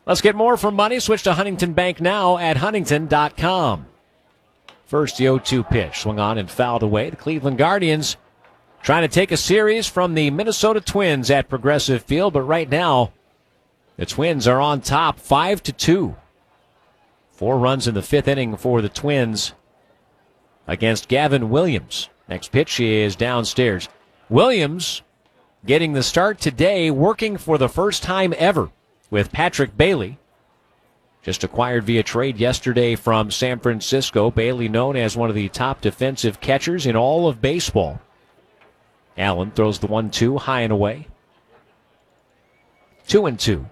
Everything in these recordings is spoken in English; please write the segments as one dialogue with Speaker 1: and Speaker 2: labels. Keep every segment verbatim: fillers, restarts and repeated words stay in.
Speaker 1: Let's get more from money. Switch to Huntington Bank now at huntington dot com. First, the oh two pitch. Swung on and fouled away. The Cleveland Guardians trying to take a series from the Minnesota Twins at Progressive Field, but right now, the Twins are on top, five to two. Four runs in the fifth inning for the Twins against Gavin Williams. Next pitch is downstairs. Williams getting the start today, working for the first time ever with Patrick Bailey. Just acquired via trade yesterday from San Francisco. Bailey known as one of the top defensive catchers in all of baseball. Allen throws the one two high and away. Two and two.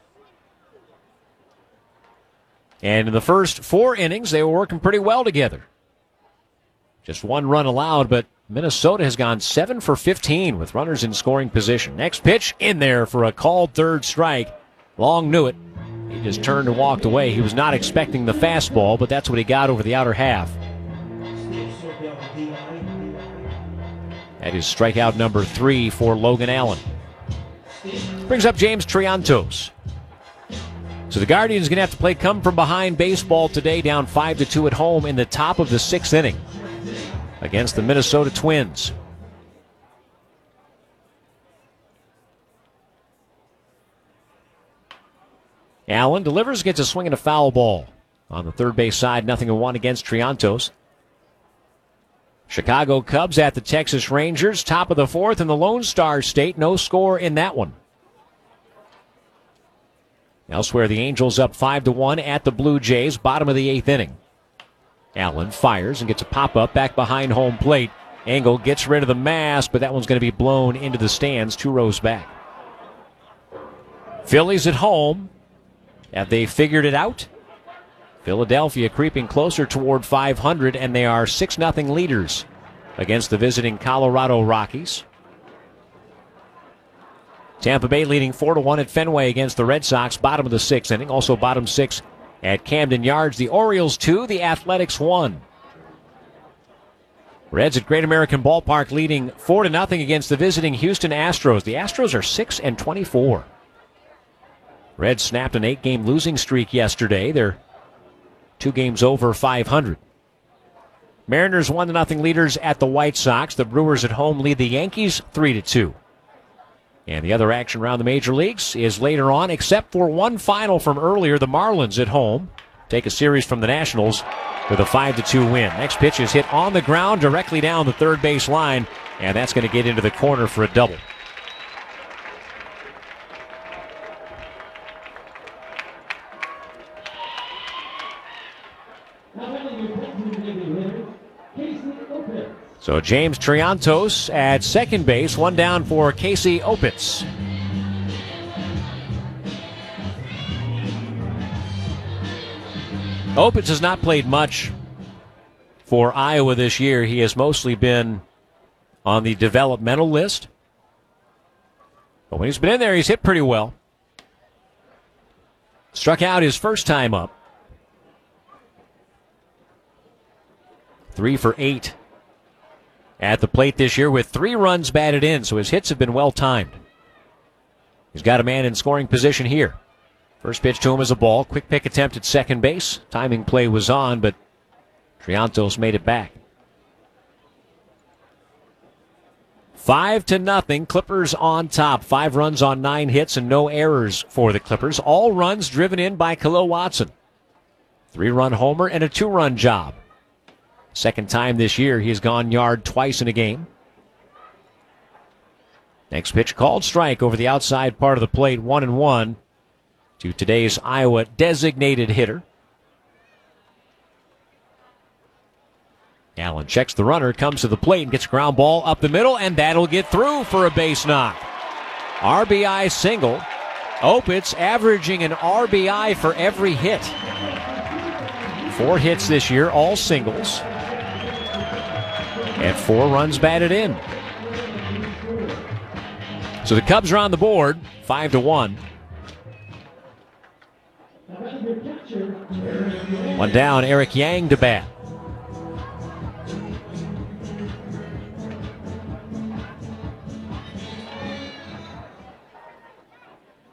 Speaker 1: And in the first four innings, they were working pretty well together. Just one run allowed, but Minnesota has gone seven for fifteen with runners in scoring position. Next pitch in there for a called third strike. Long knew it. He just turned and walked away. He was not expecting the fastball, but that's what he got over the outer half. That is strikeout number three for Logan Allen. Brings up James Triantos. So the Guardians are going to have to play come from behind baseball today, down five to two at home in the top of the sixth inning against the Minnesota Twins. Allen delivers, gets a swing and a foul ball. On the third base side, nothing to one against Triantos. Chicago Cubs at the Texas Rangers, top of the fourth in the Lone Star State. No score in that one. Elsewhere, the Angels up five to one at the Blue Jays, bottom of the eighth inning. Allen fires and gets a pop-up back behind home plate. Engel gets rid of the mask, but that one's going to be blown into the stands two rows back. Phillies at home. Have they figured it out? Philadelphia creeping closer toward five hundred, and they are six nothing leaders against the visiting Colorado Rockies. Tampa Bay leading four to one at Fenway against the Red Sox, bottom of the sixth inning. Also bottom six at Camden Yards. The Orioles two, the Athletics one. Reds at Great American Ballpark leading four to nothing against the visiting Houston Astros. The Astros are six and twenty-four. Reds snapped an eight-game losing streak yesterday. They're two games over five hundred. Mariners one to nothing leaders at the White Sox. The Brewers at home lead the Yankees three to two. And the other action around the major leagues is later on, except for one final from earlier. The Marlins at home take a series from the Nationals with a five to two win. Next pitch is hit on the ground directly down the third base line, and that's going to get into the corner for a double. So James Triantos at second base, one down for Casey Opitz. Opitz has not played much for Iowa this year. He has mostly been on the developmental list. But when he's been in there, he's hit pretty well. Struck out his first time up. Three for eight at the plate this year with three runs batted in, so his hits have been well timed. He's got a man in scoring position here. First pitch to him is a ball. Quick pick attempt at second base. Timing play was on, but Triantos made it back. Five to nothing. Clippers on top. Five runs on nine hits and no errors for the Clippers. All runs driven in by Khalil Watson. Three-run homer and a two-run job. Second time this year he has gone yard twice in a game. Next pitch called strike over the outside part of the plate, one and one to today's Iowa designated hitter. Allen checks the runner, comes to the plate and gets a ground ball up the middle, and that'll get through for a base knock. R B I single. Opitz averaging an R B I for every hit. Four hits this year, all singles. And four runs batted in. So the Cubs are on the board, five to one. One down, Eric Yang to bat.